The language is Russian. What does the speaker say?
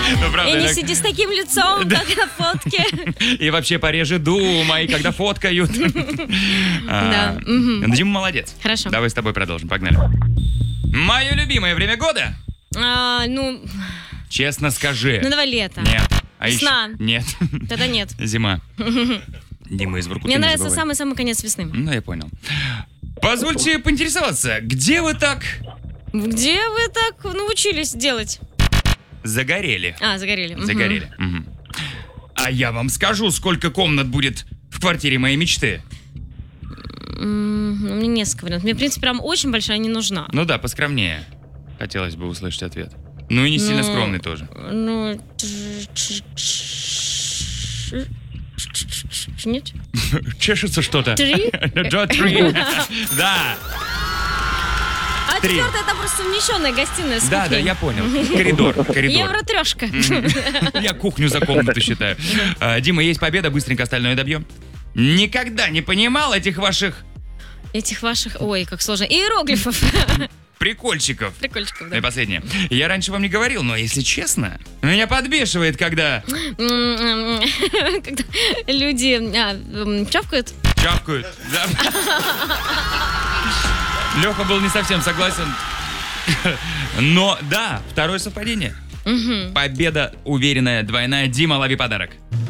Ну, правда, И не так. сиди с таким лицом, как на фотке. И вообще пореже думай, когда фоткают. Да. Мгм. Дима молодец. Хорошо. Давай с тобой продолжим. Погнали. Мое любимое время года? Ну, Честно скажи. давай лето. Нет. А Весна. еще- Нет. Тогда нет. Зима. Дима из Воркуты. Мне не нравится забывай. самый-самый конец весны. Ну, я понял. Позвольте поинтересоваться, где вы так Где вы так научились делать? загорели? Загорели. Мгм. Загорели. Мгм. А я вам скажу, сколько комнат будет в квартире моей мечты. Ну, мне несколько вариантов. Мне, в принципе, прям очень большая не нужна. Ну да, поскромнее. Хотелось бы услышать ответ. Ну и не сильно Ну, скромный тоже. Ну, нет? Чешется что-то. 3? Три. Да, А 3. четвертая это просто совмещенная гостиная с да, кухней. я понял. Коридор. Евро-трешка. Я кухню за комнату считаю. Дима, есть победа, быстренько остальное добьем. Никогда не понимал этих ваших Этих ваших, ой, как сложно, иероглифов. прикольчиков. Прикольчиков, И да. последнее. Я раньше вам не говорил, но если честно, меня подбешивает, когда Когда люди чавкают. чавкают. Да. Леха был не совсем согласен. Но да, второе совпадение. Победа уверенная, двойная. Дима, лови подарок.